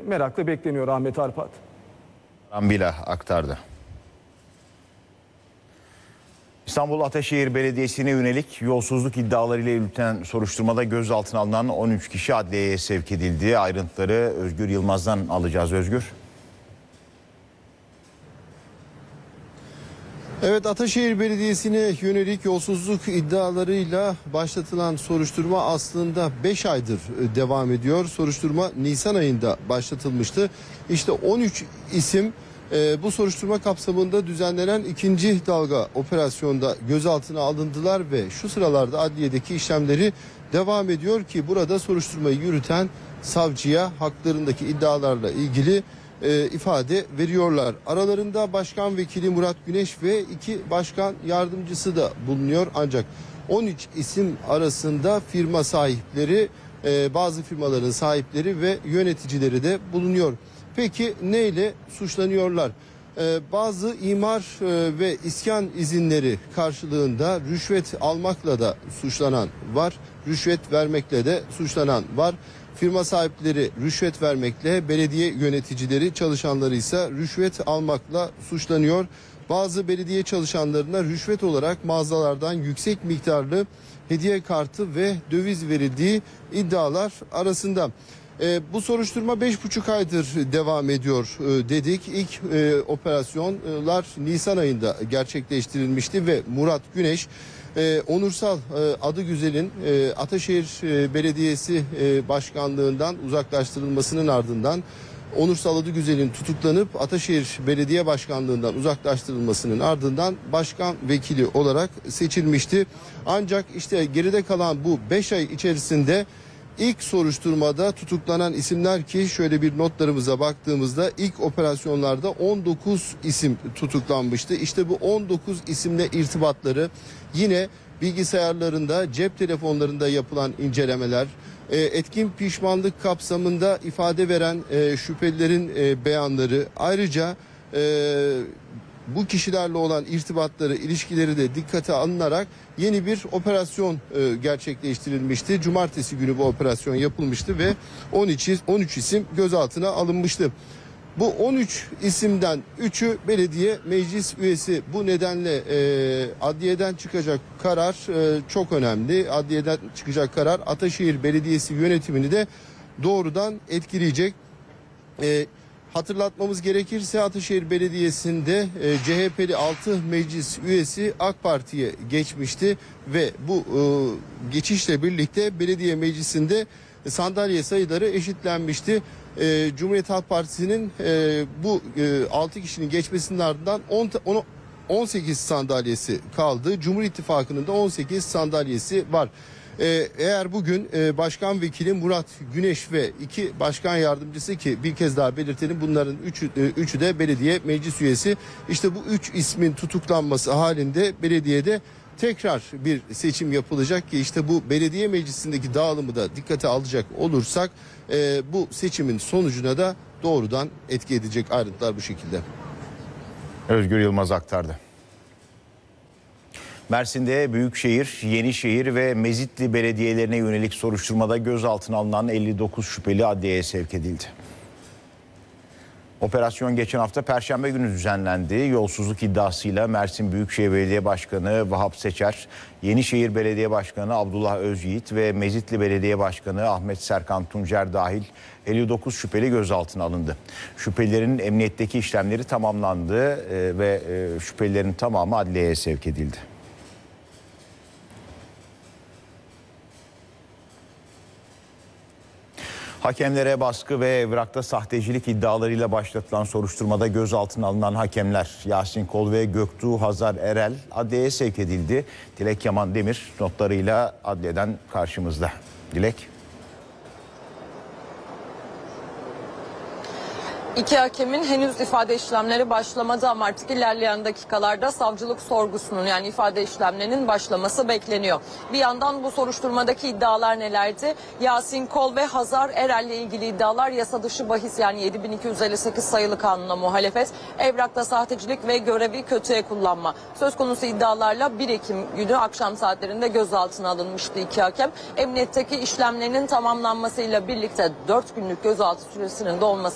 merakla bekleniyor Ahmet Arpat. Rambila aktardı. İstanbul Ataşehir Belediyesi'ne yönelik yolsuzluk iddialarıyla yürütülen soruşturmada gözaltına alınan 13 kişi adliyeye sevk edildi. Ayrıntıları Özgür Yılmaz'dan alacağız. Özgür. Evet, Ataşehir Belediyesi'ne yönelik yolsuzluk iddialarıyla başlatılan soruşturma aslında 5 aydır devam ediyor. Soruşturma Nisan ayında başlatılmıştı. İşte 13 isim bu soruşturma kapsamında düzenlenen ikinci dalga operasyonda gözaltına alındılar ve şu sıralarda adliyedeki işlemleri devam ediyor ki burada soruşturmayı yürüten savcıya haklarındaki iddialarla ilgili ifade veriyorlar. Aralarında Başkan Vekili Murat Güneş ve 2 başkan yardımcısı da bulunuyor. Ancak 13 isim arasında firma sahipleri, bazı firmaların sahipleri ve yöneticileri de bulunuyor. Peki neyle suçlanıyorlar? Bazı imar ve iskan izinleri karşılığında rüşvet almakla da suçlanan var. Rüşvet vermekle de suçlanan var. Firma sahipleri rüşvet vermekle, belediye yöneticileri, çalışanları ise rüşvet almakla suçlanıyor. Bazı belediye çalışanlarına rüşvet olarak mağazalardan yüksek miktarlı hediye kartı ve döviz verildiği iddialar arasında. Bu soruşturma 5,5 aydır devam ediyor dedik. İlk operasyonlar Nisan ayında gerçekleştirilmişti ve Murat Güneş, Onursal Adıgüzel'in Ataşehir Belediyesi Başkanlığından uzaklaştırılmasının ardından Onursal Adıgüzel'in tutuklanıp Ataşehir Belediye Başkanlığından uzaklaştırılmasının ardından başkan vekili olarak seçilmişti. Ancak işte geride kalan bu 5 ay içerisinde İlk soruşturmada tutuklanan isimler ki şöyle bir notlarımıza baktığımızda ilk operasyonlarda 19 isim tutuklanmıştı. İşte bu 19 isimle irtibatları yine bilgisayarlarında, cep telefonlarında yapılan incelemeler, etkin pişmanlık kapsamında ifade veren şüphelilerin beyanları, ayrıca bu kişilerle olan irtibatları, ilişkileri de dikkate alınarak yeni bir operasyon gerçekleştirilmişti. Cumartesi günü bu operasyon yapılmıştı ve 13 isim gözaltına alınmıştı. Bu 13 isimden 3'ü belediye meclis üyesi. Bu nedenle adliyeden çıkacak karar çok önemli. Adliyeden çıkacak karar Ataşehir Belediyesi yönetimini de doğrudan etkileyecek. Hatırlatmamız gerekirse Ataşehir Belediyesi'nde CHP'li 6 meclis üyesi AK Parti'ye geçmişti ve bu geçişle birlikte belediye meclisinde sandalye sayıları eşitlenmişti. Cumhuriyet Halk Partisi'nin bu 6 kişinin geçmesinin ardından 18 sandalyesi kaldı. Cumhur İttifakı'nın da 18 sandalyesi var. Eğer bugün Başkan Vekili Murat Güneş ve 2 başkan yardımcısı ki bir kez daha belirtelim bunların üçü de belediye meclis üyesi. İşte bu 3 ismin tutuklanması halinde belediyede tekrar bir seçim yapılacak ki işte bu belediye meclisindeki dağılımı da dikkate alacak olursak bu seçimin sonucuna da doğrudan etki edecek. Ayrıntılar bu şekilde. Özgür Yılmaz aktardı. Mersin'de Büyükşehir, Yenişehir ve Mezitli belediyelerine yönelik soruşturmada gözaltına alınan 59 şüpheli adliyeye sevk edildi. Operasyon geçen hafta Perşembe günü düzenlendi. Yolsuzluk iddiasıyla Mersin Büyükşehir Belediye Başkanı Vahap Seçer, Yenişehir Belediye Başkanı Abdullah Özyiğit ve Mezitli Belediye Başkanı Ahmet Serkan Tuncer dahil 59 şüpheli gözaltına alındı. Şüphelilerin emniyetteki işlemleri tamamlandı ve şüphelilerin tamamı adliyeye sevk edildi. Hakemlere baskı ve evrakta sahtecilik iddialarıyla başlatılan soruşturmada gözaltına alınan hakemler Yasin Kol ve Göktuğ Hazar Erel adliyeye sevk edildi. Dilek Yaman Demir notlarıyla adliyeden karşımızda. Dilek. İki hakemin henüz ifade işlemleri başlamadı ama artık ilerleyen dakikalarda savcılık sorgusunun yani ifade işlemlerinin başlaması bekleniyor. Bir yandan bu soruşturmadaki iddialar nelerdi? Yasin Kol ve Hazar Erel'le ilgili iddialar yasa dışı bahis yani 7258 sayılı kanuna muhalefet, evrakta sahtecilik ve görevi kötüye kullanma. Söz konusu iddialarla 1 Ekim günü akşam saatlerinde gözaltına alınmıştı iki hakem. Emniyetteki işlemlerinin tamamlanmasıyla birlikte 4 günlük gözaltı süresinin dolması